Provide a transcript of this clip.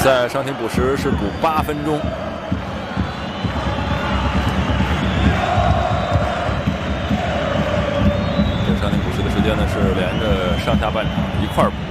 赛伤停补时是补8分钟。这伤停补时的时间呢是连着上下半场一块儿补。